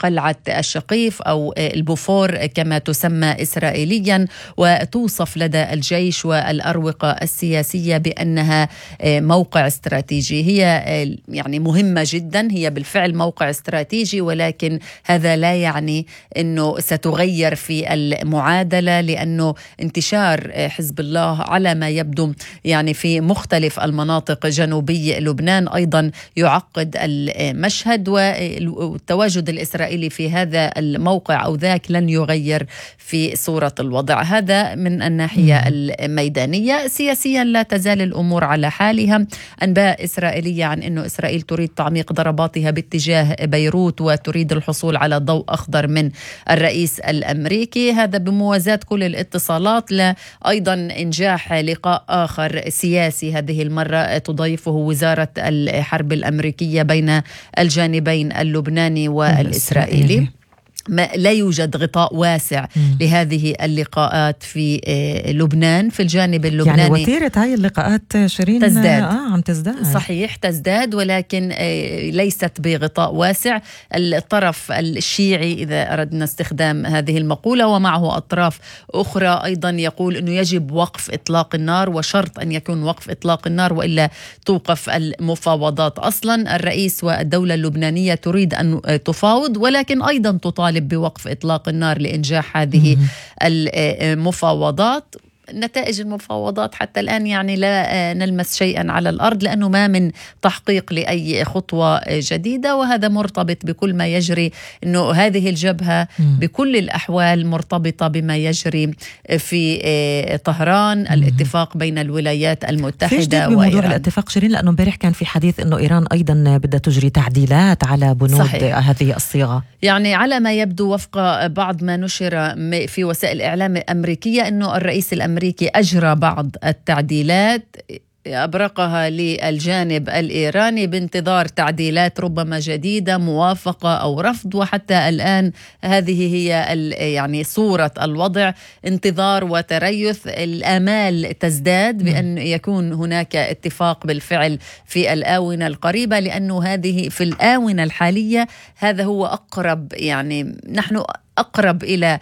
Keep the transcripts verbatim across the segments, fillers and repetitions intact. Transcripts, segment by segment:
قلعة الشقيف أو البوفور كما تسمى إسرائيليا، وتوصف لدى الجيش والأروقة السياسية بأنها موقع استراتيجي. هي يعني مهمة جدا، هي بالفعل موقع استراتيجي، ولكن هذا لا يعني أنه ستغير في المعادلة، لأنه انتشار حزب الله على ما يبدو يعني في مختلف المناطق جنوبي لبنان أيضا يعقد المشهد، والتواجد الإسرائيلي في هذا الموقع أو ذاك لن يغير في صورة الوضع. هذا من الناحية الميدانية. سياسيا لا تزال الأمور على حالها. أنباء إسرائيلية عن أنه إسرائيل تريد تعميق ضرباتها باتجاه بيروت وتريد الحصول على ضوء أخضر من الرئيس الأمريكي، هذا بموازاة كل الاتصالات لأيضا إنجاح لقاء آخر سياسي هذه المرة تضيفه وزارة الحرب الأمريكية بين الجانبين اللبناني والإسرائيلي. ما لا يوجد غطاء واسع مم. لهذه اللقاءات في لبنان. في الجانب اللبناني يعني وتيرة هاي اللقاءات شيرين تزداد آه عم تزداد صحيح تزداد، ولكن ليست بغطاء واسع. الطرف الشيعي إذا أردنا استخدام هذه المقولة ومعه أطراف أخرى أيضا يقول أنه يجب وقف إطلاق النار، وشرط أن يكون وقف إطلاق النار وإلا توقف المفاوضات. أصلا الرئيس والدولة اللبنانية تريد أن تفاوض، ولكن أيضا تطالب بوقف إطلاق النار لإنجاح هذه المفاوضات. نتائج المفاوضات حتى الآن يعني لا نلمس شيئا على الأرض، لأنه ما من تحقيق لأي خطوة جديدة، وهذا مرتبط بكل ما يجري. أنه هذه الجبهة بكل الأحوال مرتبطة بما يجري في طهران، الاتفاق بين الولايات المتحدة وإيران. الاتفاق شيرين، لأنه امبارح كان في حديث أنه إيران أيضا بدها تجري تعديلات على بنود صحيح. هذه الصيغة يعني على ما يبدو وفق بعض ما نشر في وسائل الإعلام الأمريكية أنه الرئيس الأمريكي أجرى بعض التعديلات أبرقها للجانب الإيراني بانتظار تعديلات ربما جديدة موافقة أو رفض، وحتى الآن هذه هي يعني صورة الوضع، انتظار وتريث. الآمال تزداد بأن يكون هناك اتفاق بالفعل في الآونة القريبة، لأنه هذه في الآونة الحالية هذا هو أقرب، يعني نحن أقرب إلى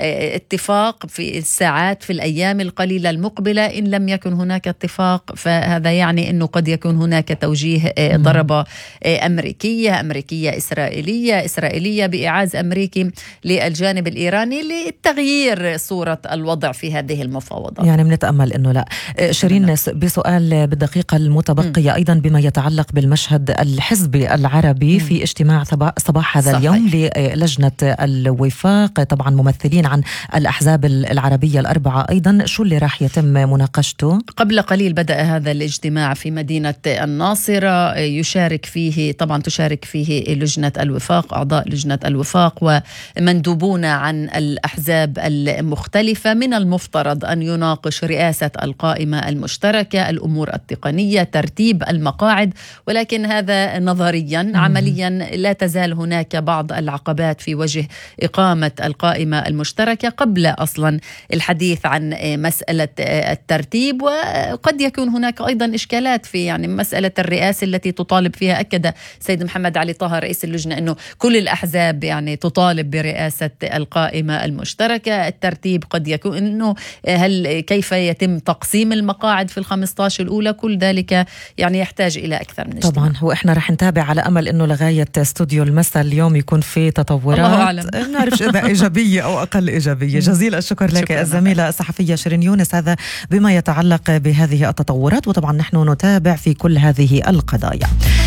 اتفاق في الساعات في الأيام القليلة المقبلة. إن لم يكن هناك اتفاق فهذا يعني أنه قد يكون هناك توجيه ضربة أمريكية أمريكية إسرائيلية إسرائيلية بإعاز أمريكي للجانب الإيراني لتغيير صورة الوضع في هذه المفاوضات. يعني بنتأمل أنه لا. شيرين، بسؤال بالدقيقة المتبقية م. أيضا بما يتعلق بالمشهد الحزبي العربي م. في اجتماع صباح هذا صحيح. اليوم للجنة الوفاق، طبعا ممثلين عن الأحزاب العربية الأربعة أيضا، شو اللي راح يتم مناقشته؟ قبل قليل بدأ هذا الاجتماع في مدينة الناصرة، يشارك فيه طبعا تشارك فيه لجنة الوفاق، أعضاء لجنة الوفاق ومندوبون عن الأحزاب المختلفة. من المفترض أن يناقش رئاسة القائمة المشتركة، الأمور التقنية، ترتيب المقاعد، ولكن هذا نظريا. م- عمليا لا تزال هناك بعض العقبات في وجه إقامة القائمة المشتركة قبل أصلا الحديث عن مسألة الترتيب. وقد يكون هناك أيضا إشكالات في يعني مسألة الرئاسة التي تطالب فيها. أكد سيد محمد علي طه رئيس اللجنة أنه كل الأحزاب يعني تطالب برئاسة القائمة المشتركة. الترتيب قد يكون أنه هل كيف يتم تقسيم المقاعد في الخمسة عشر الأولى، كل ذلك يعني يحتاج إلى أكثر من اجتماع. طبعا وإحنا رح نتابع على أمل أنه لغاية استوديو المساء اليوم يكون في تطورات، الله أعلم. نعرف إذا إيجابية أو أقل إيجابية. جزيل الشكر لك الزميلة الصحفية شيرين يونس، هذا بما يتعلق بهذه التطورات، وطبعا نحن نتابع في كل هذه القضايا.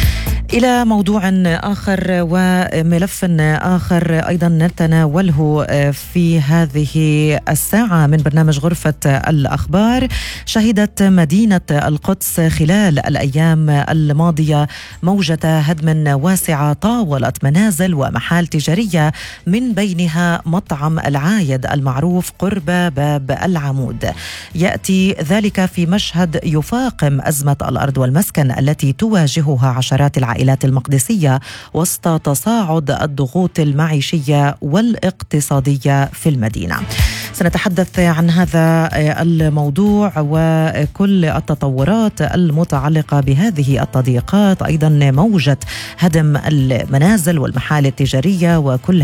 إلى موضوع آخر وملف آخر أيضا نتناوله في هذه الساعة من برنامج غرفة الأخبار. شهدت مدينة القدس خلال الأيام الماضية موجة هدم واسعة طاولت منازل ومحال تجارية، من بينها مطعم العايد المعروف قرب باب العمود. يأتي ذلك في مشهد يفاقم أزمة الأرض والمسكن التي تواجهها عشرات العائلات المقدسية وسط تصاعد الضغوط المعيشية والاقتصادية في المدينة. سنتحدث عن هذا الموضوع وكل التطورات المتعلقة بهذه التضييقات، أيضا موجة هدم المنازل والمحال التجارية وكل